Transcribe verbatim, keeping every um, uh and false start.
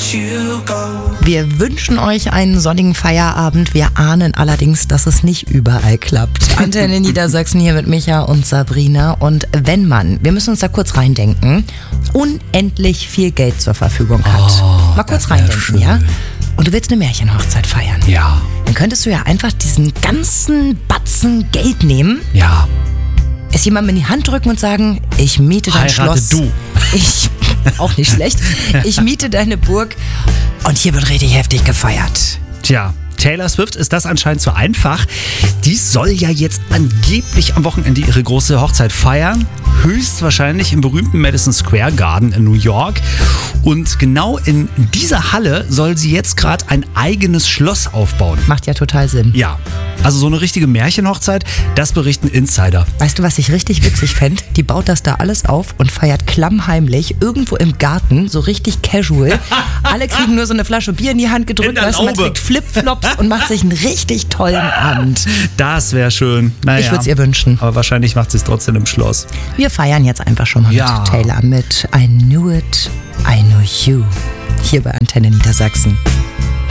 Wir wünschen euch einen sonnigen Feierabend. Wir ahnen allerdings, dass es nicht überall klappt. Antenne Niedersachsen hier mit Micha und Sabrina. Und wenn man, wir müssen uns da kurz reindenken, unendlich viel Geld zur Verfügung hat. Oh, Mal kurz reindenken, ja? Und du willst eine Märchenhochzeit feiern. Ja. Dann könntest du ja einfach diesen ganzen Batzen Geld nehmen. Ja. Es jemandem in die Hand drücken und sagen, ich miete dein Heirate Schloss. du. Ich, auch nicht schlecht. Ich miete deine Burg und hier wird richtig heftig gefeiert. Tja, Taylor Swift ist das anscheinend zu einfach. Die soll ja jetzt angeblich am Wochenende ihre große Hochzeit feiern. Höchstwahrscheinlich im berühmten Madison Square Garden in New York. Und genau in dieser Halle soll sie jetzt gerade ein eigenes Schloss aufbauen. Macht ja total Sinn. Ja, also so eine richtige Märchenhochzeit, das berichten Insider. Weißt du, was ich richtig witzig fände? Die baut das da alles auf und feiert klammheimlich irgendwo im Garten, so richtig casual. Alle kriegen nur so eine Flasche Bier in die Hand gedrückt, In der weißt du, man Laube. trägt Flipflops und macht sich einen richtig tollen Abend. Das wäre schön. Naja, Ich würde es ihr wünschen. aber wahrscheinlich macht sie es trotzdem im Schloss. Wir feiern jetzt einfach schon mal Ja. mit Taylor mit I Knew It, I Know You. Hier bei Antenne Niedersachsen.